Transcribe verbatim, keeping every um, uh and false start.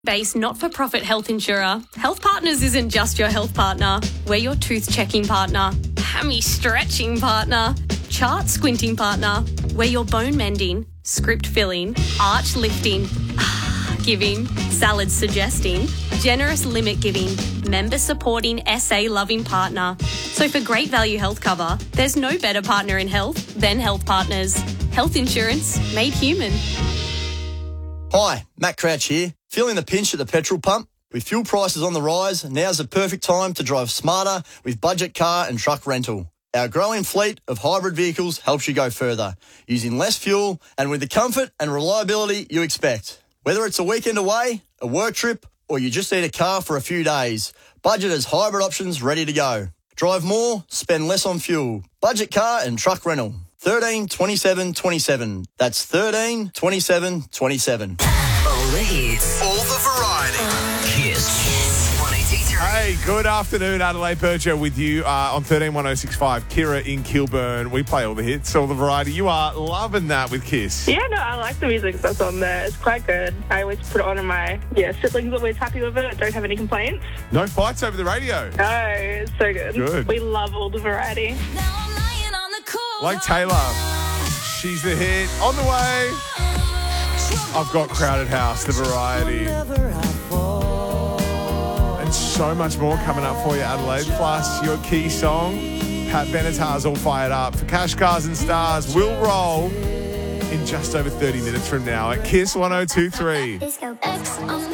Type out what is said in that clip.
Based not-for-profit health insurer, Health Partners isn't just your health partner. We're your tooth-checking partner, hammy-stretching partner, chart-squinting partner. We're your bone-mending, script-filling, arch-lifting, giving, salad-suggesting, generous limit-giving, member-supporting, S A-loving partner. So for great value health cover, there's no better partner in health than Health Partners. Health insurance made human. Hi, Matt Crouch here. Feeling the pinch at the petrol pump? With fuel prices on the rise, now's the perfect time to drive smarter with budget car and truck rental. Our growing fleet of hybrid vehicles helps you go further, using less fuel and with the comfort and reliability you expect. Whether it's a weekend away, a work trip, or you just need a car for a few days, Budget has hybrid options ready to go. Drive more, spend less on fuel. Budget car and truck rental. thirteen twenty-seven twenty-seven. That's thirteen twenty-seven twenty-seven. Leeds. All the variety. Kiss. one eighty-three. Hey, good afternoon, Adelaide Percher with you uh, on thirteen ten sixty-five. Kira in Kilburn. We play all the hits, all the variety. You are loving that with Kiss. Yeah, no, I like the music that's on there. It's quite good. I always put it on and my yeah, siblings are always happy with it. Don't have any complaints. No fights over the radio. No, it's so good. Good. We love all the variety. Like Taylor. She's the hit. On the way. I've got Crowded House, the variety. And so much more coming up for you, Adelaide. Plus, your key song, Pat Benatar's all fired up. For Cash, Cars and Stars will roll in just over thirty minutes from now at Kiss one oh two three.